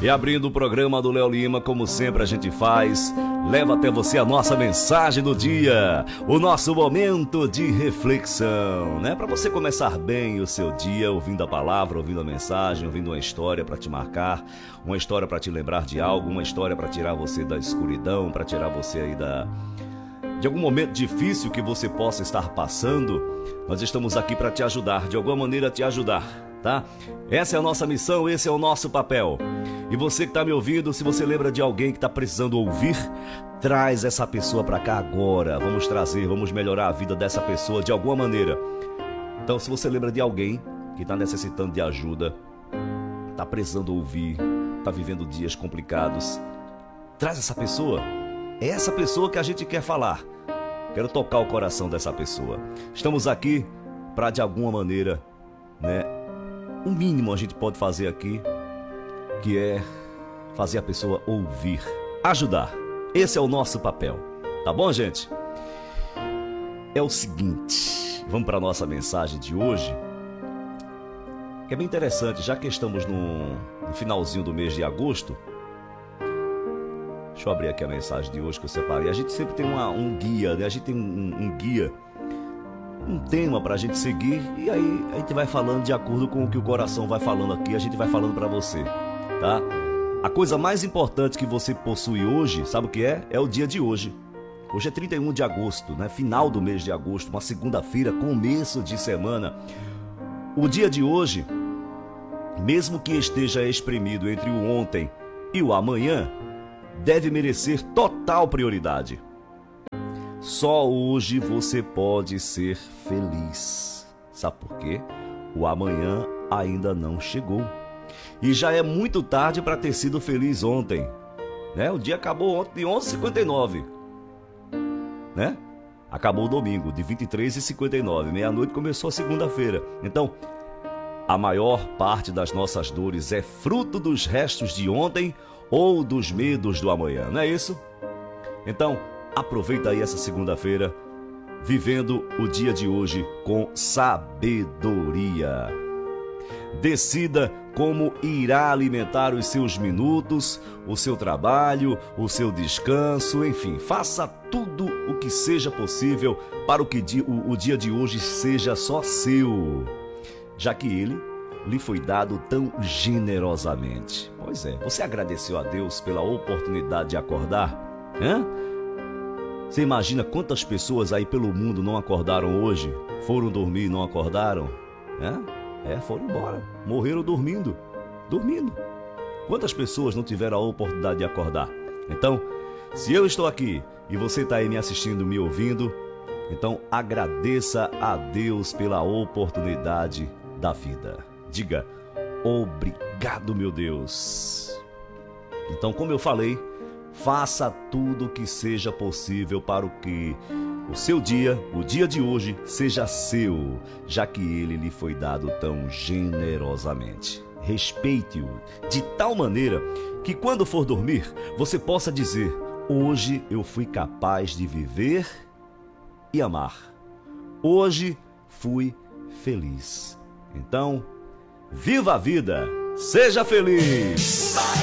E abrindo o programa do Léo Lima, como sempre a gente faz, leva até você a nossa mensagem do dia, o nosso momento de reflexão, né? Para você começar bem o seu dia, ouvindo a palavra, ouvindo a mensagem, ouvindo uma história para te marcar, uma história para te lembrar de algo, uma história para tirar você da escuridão, para tirar você aí de algum momento difícil que você possa estar passando. Nós estamos aqui para te ajudar, de alguma maneira te ajudar, tá? Essa é a nossa missão, esse é o nosso papel. E você que está me ouvindo, se você lembra de alguém que está precisando ouvir, traz essa pessoa para cá agora. Vamos trazer, vamos melhorar a vida dessa pessoa de alguma maneira. Então, se você lembra de alguém que está necessitando de ajuda, está precisando ouvir, está vivendo dias complicados, traz essa pessoa. É essa pessoa que a gente quer falar. Quero tocar o coração dessa pessoa. Estamos aqui para, de alguma maneira, né, o mínimo a gente pode fazer aqui, que é fazer a pessoa ouvir, ajudar. Esse é o nosso papel. Tá bom, gente? É o seguinte, vamos para a nossa mensagem de hoje, que é bem interessante, já que estamos no finalzinho do mês de agosto. Deixa eu abrir aqui a mensagem de hoje que eu separei. A gente sempre tem um guia, né? A gente tem um guia, um tema pra gente seguir, e aí a gente vai falando de acordo com o que o coração vai falando aqui, a gente vai falando pra você, tá? A coisa mais importante que você possui hoje, sabe o que é? É o dia de hoje. Hoje é 31 de agosto, né? Final do mês de agosto, uma segunda-feira, começo de semana. O dia de hoje, mesmo que esteja espremido entre o ontem e o amanhã, deve merecer total prioridade. Só hoje você pode ser feliz. Sabe por quê? O amanhã ainda não chegou. E já é muito tarde para ter sido feliz ontem, né? O dia acabou ontem de 11h59, né? Acabou o domingo de 23h59, meia-noite começou a segunda-feira. Então, a maior parte das nossas dores é fruto dos restos de ontem ou dos medos do amanhã, não é isso? Então, aproveita aí essa segunda-feira, vivendo o dia de hoje com sabedoria. Decida como irá alimentar os seus minutos, o seu trabalho, o seu descanso, enfim, faça tudo o que seja possível para que o dia de hoje seja só seu, já que ele lhe foi dado tão generosamente. Pois é, você agradeceu a Deus pela oportunidade de acordar? Hã? Você imagina quantas pessoas aí pelo mundo não acordaram hoje? Foram dormir e não acordaram? Foram embora. Morreram dormindo. Quantas pessoas não tiveram a oportunidade de acordar? Então, se eu estou aqui e você está aí me assistindo, me ouvindo, então agradeça a Deus pela oportunidade da vida. Diga, obrigado, meu Deus. Então, como eu falei, faça tudo o que seja possível para que o seu dia, o dia de hoje, seja seu, já que ele lhe foi dado tão generosamente. Respeite-o de tal maneira que quando for dormir, você possa dizer, hoje eu fui capaz de viver e amar. Hoje fui feliz. Então, viva a vida, seja feliz!